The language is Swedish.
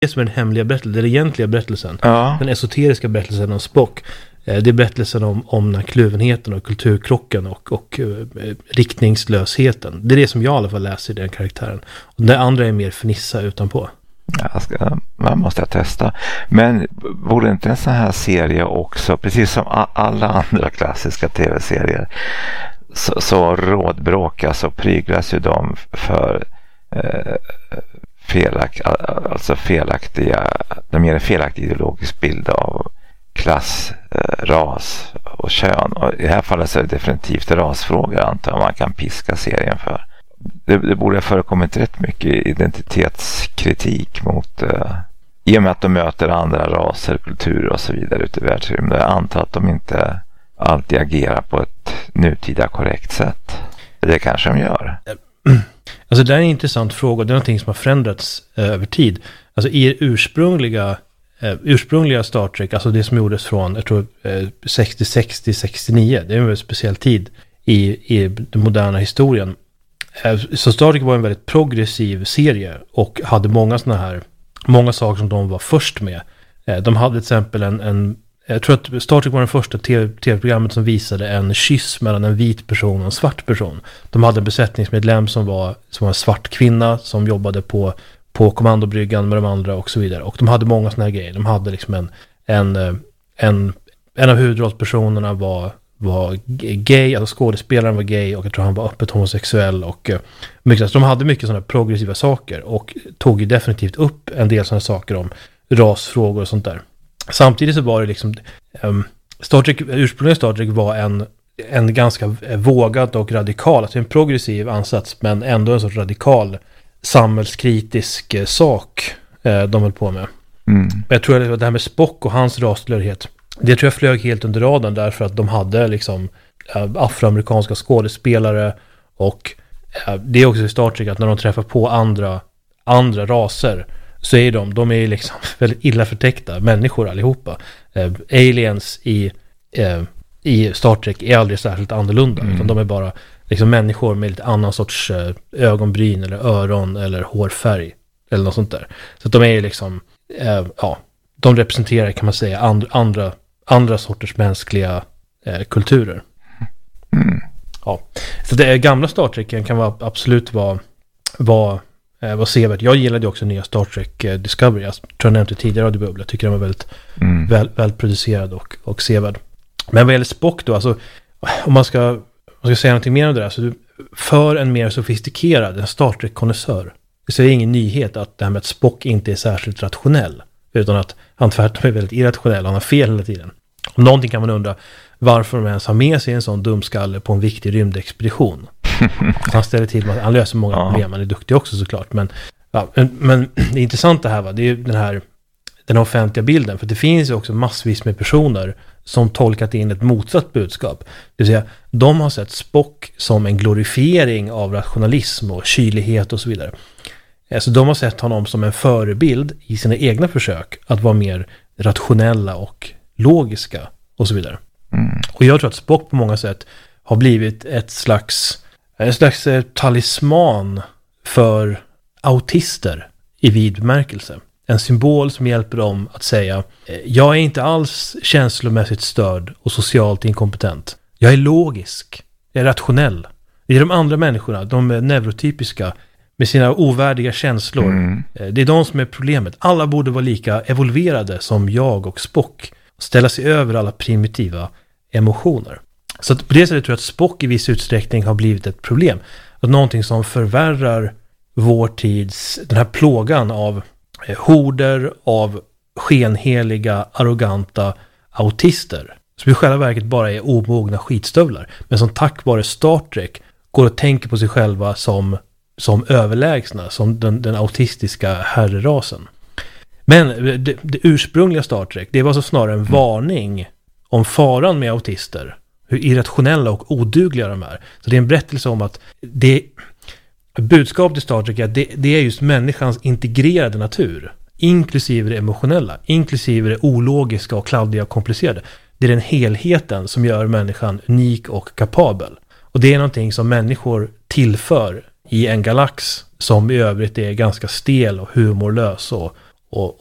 Det som är den hemliga berättelsen, den egentliga berättelsen. Ja. Den esoteriska berättelsen om Spock. Det är berättelsen om den här kluvenheten och kulturkrocken och riktningslösheten. Det är det som jag i alla fall läser i den karaktären. Och det andra är mer fnissa utanpå. Man måste testa. Men vore inte en sån här serie också, precis som alla andra klassiska tv-serier, så rådbråkas och pryglas ju de för de ger en felaktig ideologisk bild av klass, ras och kön. Och i det här fallet så är det definitivt rasfrågor, antar man kan piska serien för. Det borde ha förekommit rätt mycket identitetskritik mot i och med att de möter andra raser, kulturer och så vidare ute i världsrymden. Jag antar att de inte alltid agerar på ett nutida korrekt sätt. Det kanske de gör. Alltså det är en intressant fråga. Det är någonting som har förändrats över tid. Alltså i ursprungliga Star Trek, alltså det som gjordes från, jag tror 60-69, det är en väldigt speciell tid i den moderna historien. Så Star Trek var en väldigt progressiv serie och hade många saker som de var först med. De hade till exempel jag tror att Star Trek var den första tv-programmet som visade en kyss mellan en vit person och en svart person. De hade en besättningsmedlem som var en svart kvinna som jobbade på kommandobryggan med de andra och så vidare. Och de hade många såna här grejer. De hade liksom en av huvudrollspersonerna var gay, alltså skådespelaren var gay och jag tror han var öppet homosexuell och mycket. Så de hade mycket sådana progressiva saker och tog ju definitivt upp en del sådana saker om rasfrågor och sånt där. Samtidigt så var det liksom ursprungligen Star Trek var en ganska vågad och radikal, alltså en progressiv ansats men ändå en sorts radikal samhällskritisk sak de höll på med. Jag tror att det här med Spock och hans rastillhörighet, det tror jag flög helt under radarn därför att de hade liksom afroamerikanska skådespelare och det är också i Star Trek att när de träffar på andra raser så är de är liksom väldigt illa förtäckta människor allihopa. Aliens i Star Trek är aldrig särskilt annorlunda utan de är bara liksom människor med lite annan sorts ögonbryn eller öron eller hårfärg eller något sånt där. Så att de är liksom de representerar kan man säga andra sorters mänskliga kulturer. Ja. Så det gamla Star Trek kan absolut vara sevärt. Jag gillade också nya Star Trek Discovery. Jag tror jag nämnde tidigare av jag tycker den var väldigt välproducerad och sevärd. Men vad gäller Spock då, alltså om man ska säga någonting mer om det där, så för en mer sofistikerad, en Star Trek-konnässör, så är det ingen nyhet att det här med att Spock inte är särskilt rationell, utan att han tvärtom är väldigt irrationell, han har fel hela tiden. Om någonting kan man undra varför de ens har med sig en sån dumskalle på en viktig rymdexpedition. Han ställer till med, han löser många problem, han är duktig också såklart, men det intressanta här det är ju den offentliga bilden, för det finns ju också massvis med personer som tolkat in ett motsatt budskap. Det vill säga, de har sett Spock som en glorifiering av rationalism och kylighet och så vidare. Så de har sett honom som en förebild i sina egna försök att vara mer rationella och logiska och så vidare. Och jag tror att Spock på många sätt har blivit en slags talisman för autister i vid bemärkelse. En symbol som hjälper dem att säga: jag är inte alls känslomässigt störd och socialt inkompetent. Jag är logisk. Jag är rationell. Det är de andra människorna, de neurotypiska med sina ovärdiga känslor. Det är de som är problemet. Alla borde vara lika evolverade som jag och Spock. Och ställa sig över alla primitiva emotioner. Så att på det sättet tror jag att Spock i viss utsträckning har blivit ett problem. Att någonting som förvärrar vår tids, den här plågan av horder av skenheliga, arroganta autister. Som i själva verket bara är omogna skitstövlar. Men som tack vare Star Trek går och tänker på sig själva som överlägsna, som den autistiska herrerasen. Men det ursprungliga Star Trek, det var så snarare en varning om faran med autister. Hur irrationella och odugliga de är. Så det är en berättelse om att budskapet i Star Trek är att det är just människans integrerade natur. Inklusive det emotionella. Inklusive det ologiska och kladdiga och komplicerade. Det är den helheten som gör människan unik och kapabel. Och det är någonting som människor tillför i en galax som i övrigt är ganska stel och humorlös och